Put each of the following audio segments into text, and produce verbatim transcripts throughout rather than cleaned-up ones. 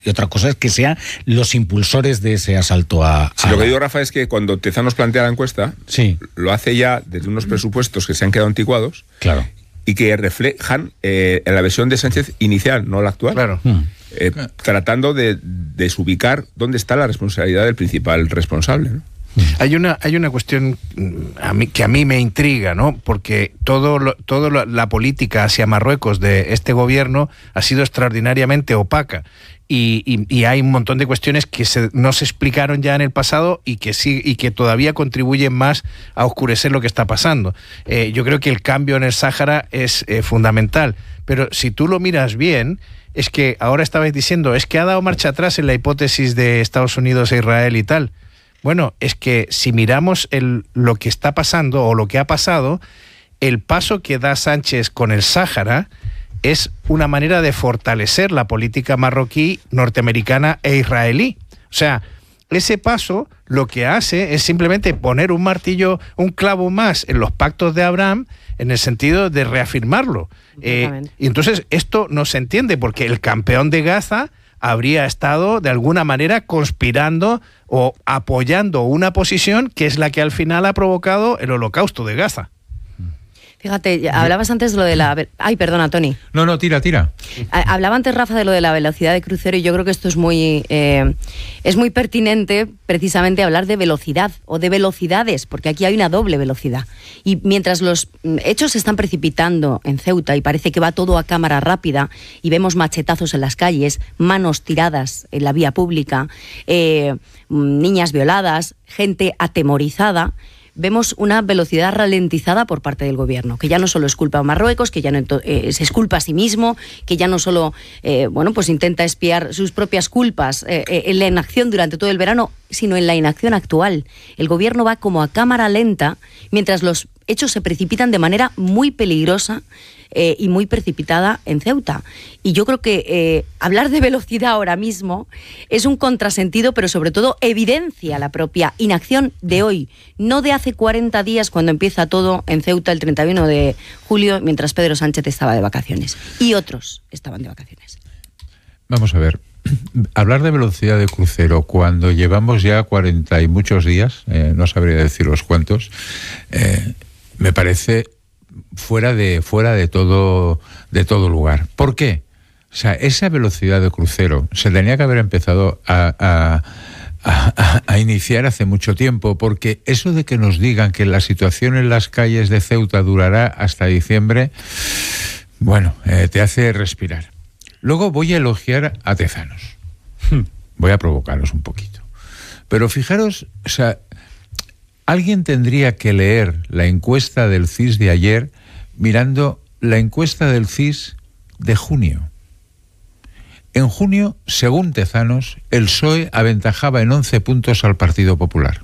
Y otra cosa es que sean los impulsores de ese asalto a... a sí, lo que digo, Rafa, es que cuando Tezanos plantea la encuesta, sí. lo hace ya desde unos presupuestos que se han quedado anticuados. Claro. Y que reflejan eh, la versión de Sánchez inicial, no la actual. Claro. Eh, tratando de desubicar dónde está la responsabilidad del principal responsable, ¿no? Hay una hay una cuestión a mí, que a mí me intriga, ¿no? Porque todo lo, todo lo, la política hacia Marruecos de este gobierno ha sido extraordinariamente opaca. Y, y, y hay un montón de cuestiones que se, no se explicaron ya en el pasado y que sí y que todavía contribuyen más a oscurecer lo que está pasando. Eh, yo creo que el cambio en el Sáhara es eh, fundamental, pero si tú lo miras bien, es que ahora estabais diciendo, es que ha dado marcha atrás en la hipótesis de Estados Unidos e Israel y tal. Bueno, es que si miramos el, lo que está pasando o lo que ha pasado, el paso que da Sánchez con el Sáhara es una manera de fortalecer la política marroquí, norteamericana e israelí. O sea, ese paso lo que hace es simplemente poner un martillo, un clavo más en los pactos de Abraham, en el sentido de reafirmarlo. Eh, y entonces esto no se entiende porque el campeón de Gaza habría estado de alguna manera conspirando o apoyando una posición que es la que al final ha provocado el holocausto de Gaza. Fíjate, hablabas antes de lo de la... Ay, perdona, Tony. No, no, tira, tira. Hablaba antes, Rafa, de lo de la velocidad de crucero y yo creo que esto es muy, eh, es muy pertinente precisamente hablar de velocidad o de velocidades, porque aquí hay una doble velocidad. Y mientras los hechos se están precipitando en Ceuta y parece que va todo a cámara rápida y vemos machetazos en las calles, manos tiradas en la vía pública, eh, niñas violadas, gente atemorizada, vemos una velocidad ralentizada por parte del gobierno, que ya no solo es culpa de Marruecos, que ya no eh, se es culpa a sí mismo, que ya no solo eh, bueno, pues intenta expiar sus propias culpas eh, eh, en la inacción durante todo el verano, sino en la inacción actual. El gobierno va como a cámara lenta, mientras los hechos se precipitan de manera muy peligrosa eh, y muy precipitada en Ceuta. Y yo creo que eh, hablar de velocidad ahora mismo es un contrasentido, pero sobre todo evidencia la propia inacción de hoy, no de hace cuarenta días cuando empieza todo en Ceuta el treinta y uno de julio, mientras Pedro Sánchez estaba de vacaciones y otros estaban de vacaciones. Vamos a ver, hablar de velocidad de crucero cuando llevamos ya cuarenta y muchos días, eh, no sabría deciros cuántos, eh, me parece fuera de fuera de todo de todo lugar. ¿Por qué? O sea, esa velocidad de crucero se tenía que haber empezado a, a, a, a iniciar hace mucho tiempo, porque eso de que nos digan que la situación en las calles de Ceuta durará hasta diciembre, bueno, eh, te hace respirar. Luego voy a elogiar a Tezanos. Voy a provocaros un poquito. Pero fijaros, o sea, alguien tendría que leer la encuesta del C I S de ayer mirando la encuesta del C I S de junio. En junio, según Tezanos, el P S O E aventajaba en once puntos al Partido Popular.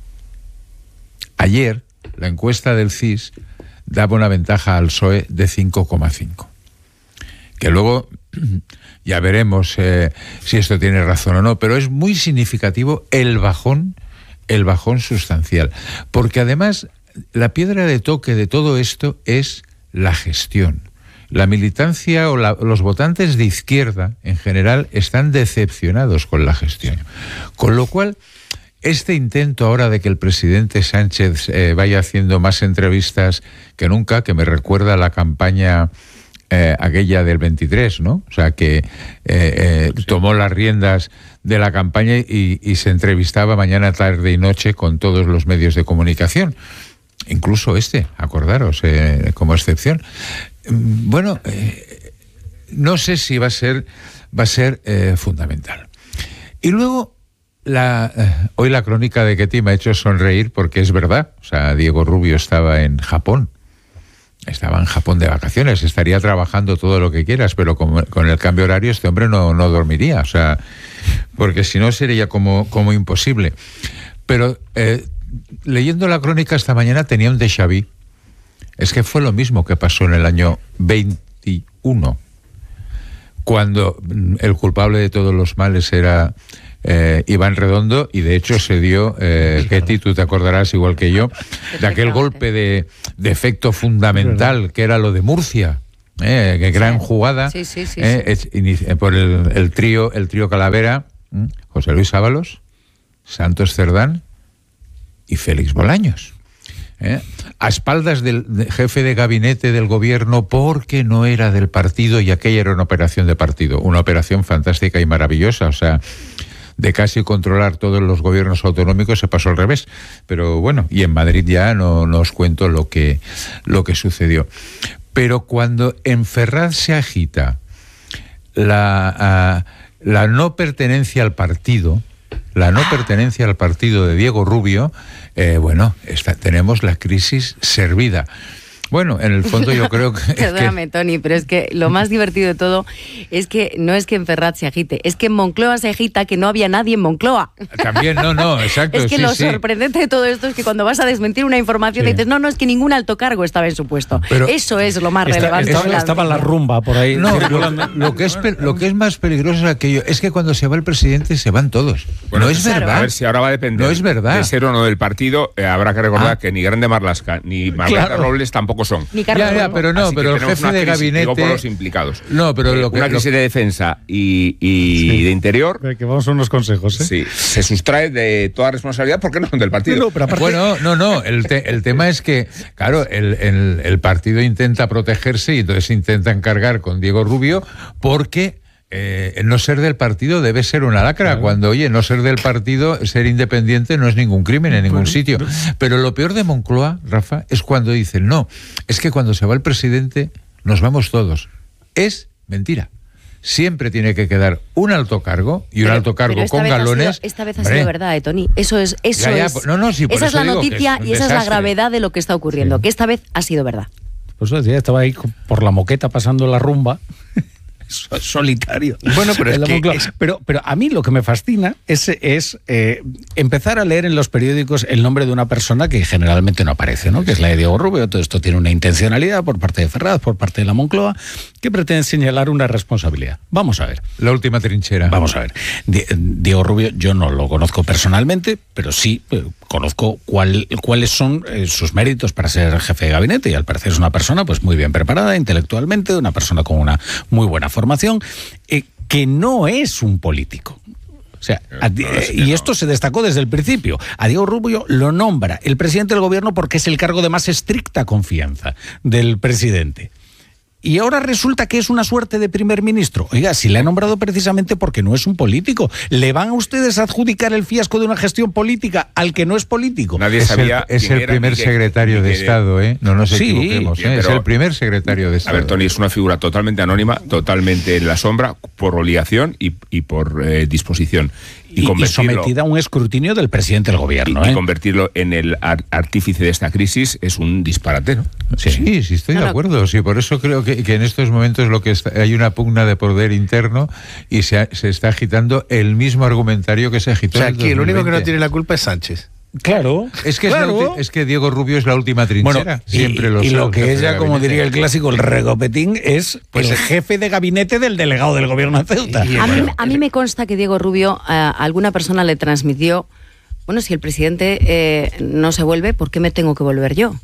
Ayer, la encuesta del C I S daba una ventaja al P S O E de cinco coma cinco. Que luego ya veremos eh, si esto tiene razón o no, pero es muy significativo el bajón, el bajón sustancial. Porque además, la piedra de toque de todo esto es la gestión. La militancia o la, los votantes de izquierda, en general, están decepcionados con la gestión. Con lo cual, este intento ahora de que el presidente Sánchez eh, vaya haciendo más entrevistas que nunca, que me recuerda a la campaña eh, aquella del veintitrés, ¿no? O sea, que eh, eh, sí. tomó las riendas de la campaña y, y se entrevistaba mañana, tarde y noche con todos los medios de comunicación. Incluso este, acordaros, eh, como excepción. Bueno, eh, no sé si va a ser, va a ser eh, fundamental. Y luego, la, eh, hoy la crónica de Ketty me ha hecho sonreír porque es verdad. O sea, Diego Rubio estaba en Japón. Estaba en Japón de vacaciones. Estaría trabajando todo lo que quieras, pero con, con el cambio horario este hombre no, no dormiría. O sea, porque si no sería como, como imposible. Pero eh, leyendo la crónica esta mañana tenía un déjà vu. Es que fue lo mismo que pasó en el año veintiuno, cuando el culpable de todos los males era eh, Iván Redondo, y de hecho se dio, eh, Ketty, tú te acordarás igual que yo, de aquel golpe de, de efecto fundamental que era lo de Murcia, ¿eh? Qué gran Sí. jugada. Sí, sí, sí, ¿eh? sí. Es, inici- por el, el trío el trío Calavera, ¿m? José Luis Ábalos, Santos Cerdán y Félix Bolaños. ¿eh? A espaldas del de- jefe de gabinete del gobierno, porque no era del partido, y aquella era una operación de partido, una operación fantástica y maravillosa, o sea, de casi controlar todos los gobiernos autonómicos se pasó al revés. Pero bueno, y en Madrid ya no, no os cuento lo que, lo que sucedió. Pero cuando en Ferraz se agita la, ah, la no pertenencia al partido, la no pertenencia al partido de Diego Rubio, eh, bueno, esta, tenemos la crisis servida. Bueno, en el fondo yo creo que... Perdóname, Tony, pero es que lo más divertido de todo es que no es que en Ferraz se agite, es que en Moncloa se agita que no había nadie en Moncloa. También, no, no, exacto. Es que sí, lo sí. sorprendente de todo esto es que cuando vas a desmentir una información Sí. dices, no, no, es que ningún alto cargo estaba en su puesto. Pero- Eso es lo más Está- relevante. estaba, de la estaba la noticia. rumba por ahí. No, circulando. lo, lo que es, pe- lo que es más peligroso es aquello, es que cuando se va el presidente se van todos. Bueno, no es pues, verdad. A ver si ahora va a depender No es verdad. de ser o no del partido. Eh, habrá que recordar Ah. que ni Grande Marlaska ni Margarita Claro. Robles tampoco son. Ni Carlos Ya, ya, Borgo. pero no, Así que pero el tenemos jefe una de crisis, gabinete... digo, por los implicados. No, pero Eh, lo que... una lo crisis que- de defensa y, y de interior, Que vamos a unos consejos, ¿eh? sí, se sustrae de toda responsabilidad porque no son del partido. No, pero aparte- Bueno, no, no, el, te- el tema es que, claro, el, el- el partido intenta protegerse y entonces intentan cargar con Diego Rubio porque eh, el no ser del partido debe ser una lacra, Claro. cuando, oye, no ser del partido, ser independiente no es ningún crimen en ningún sitio. Pero lo peor de Moncloa, Rafa, es cuando dicen, no, es que cuando se va el presidente nos vamos todos. Es mentira. Siempre tiene que quedar un alto cargo y un Pero- alto cargo pero esta con vez ha galones. sido- esta vez ha Hombre, sido verdad, eh, Tony. Eso es, eso Ya, ya, es. no, no, sí, por esa es eso la digo que noticia es un y esa es la desastre. gravedad de lo que está ocurriendo. Sí. Que esta vez ha sido verdad. Pues eso decía, estaba ahí por la moqueta pasando la rumba. So- Solitario. Bueno, pero es En la que Moncloa. es- pero, pero a mí lo que me fascina es, es eh, empezar a leer en los periódicos el nombre de una persona que generalmente no aparece, ¿no? Que es la de Diego Rubio. Todo esto tiene una intencionalidad por parte de Ferraz, por parte de la Moncloa, que pretende señalar una responsabilidad. Vamos a ver. La última trinchera. Vamos a ver. Di- Diego Rubio, yo no lo conozco personalmente, pero sí eh, conozco cuál, cuáles son eh, sus méritos para ser jefe de gabinete, y al parecer es una persona pues muy bien preparada intelectualmente, una persona con una muy buena formación, eh, que no es un político. O sea, a- No, es que y no. esto se destacó desde el principio. A Diego Rubio lo nombra el presidente del gobierno porque es el cargo de más estricta confianza del presidente. Y ahora resulta que es una suerte de primer ministro. Oiga, si le ha nombrado precisamente porque no es un político. ¿Le van a ustedes a adjudicar el fiasco de una gestión política al que no es político? Nadie Es el, sabía es quién el era primer ni qué- secretario ni de qué- Estado, ¿eh? No nos Sí, equivoquemos, bien, ¿eh? Es pero- el primer secretario de A Estado. ver, Tony es una figura totalmente anónima, totalmente en la sombra, por obligación y, y por eh, disposición. Y, y convertirlo- sometida a un escrutinio del presidente del gobierno. y- y ¿eh? convertirlo en el ar- artífice de esta crisis es un disparate, ¿no? Sí, sí, estoy No, de no. acuerdo. Sí, por eso creo que, que en estos momentos lo que está- hay una pugna de poder interno y se, ha- se está agitando el mismo argumentario que se O agitó sea, en el aquí el único que no dos mil veinte. tiene la culpa es Sánchez. Claro. Es que, es, la claro. ulti- es que Diego Rubio es la última trinchera. Bueno, y, Siempre lo y son, lo que jefe es de ya, como gabinete. diría el clásico, el recopetín, es Pues el es- jefe de gabinete del delegado del gobierno de Ceuta. Y- y- A mí, bueno, a mí me consta que Diego Rubio, a alguna persona le transmitió, bueno, si el presidente eh, no se vuelve, ¿por qué me tengo que volver yo?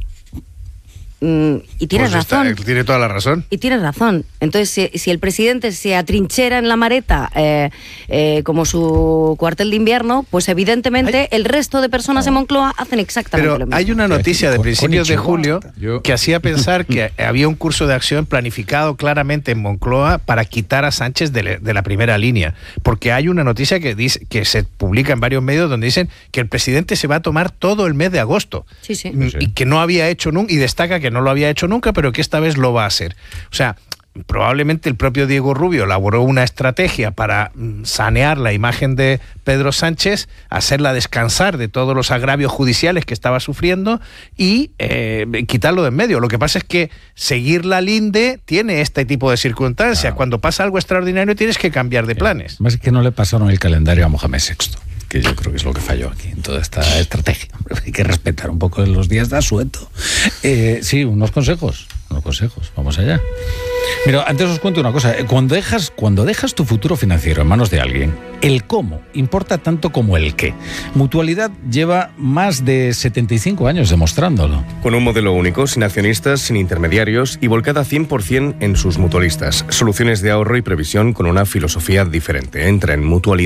Mm, y tienes Pues está- razón. tiene toda la razón. Y tienes razón. Entonces, si, si el presidente se atrinchera en la Mareta eh, eh, como su cuartel de invierno, pues evidentemente el resto de personas en Moncloa hacen exactamente Pero lo mismo. hay una noticia de Con- principios de con julio Yo- que hacía pensar que había un curso de acción planificado claramente en Moncloa para quitar a Sánchez de, le- de la primera línea. Porque hay una noticia que dice que se publica en varios medios donde dicen que el presidente se va a tomar todo el mes de agosto. Sí, sí. Mm, Y que no había hecho nunca, y destaca que no lo había hecho nunca, pero que esta vez lo va a hacer. O sea, probablemente el propio Diego Rubio elaboró una estrategia para mm, sanear la imagen de Pedro Sánchez, hacerla descansar de todos los agravios judiciales que estaba sufriendo y eh, quitarlo de en medio. Lo que pasa es que seguir la linde tiene este tipo de circunstancias. Claro. Cuando pasa algo extraordinario tienes que cambiar de planes. Más que no le pasaron el calendario a Mohamed sexto, que yo creo que es lo que falló aquí en toda esta estrategia. Hay que respetar un poco los días de asueto. Eh, sí, unos consejos, unos consejos. Vamos allá. Mira, antes os cuento una cosa. Cuando dejas, cuando dejas tu futuro financiero en manos de alguien, el cómo importa tanto como el qué. Mutualidad lleva más de setenta y cinco años demostrándolo. Con un modelo único, sin accionistas, sin intermediarios y volcada cien por ciento en sus mutualistas. Soluciones de ahorro y previsión con una filosofía diferente. Entra en Mutualidad.